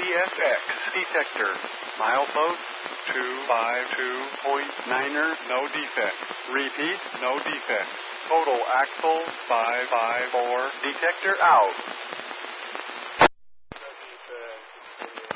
CSX detector. Milepost 252.9er, no defect. Repeat, no defect. Total axle 554. Detector out.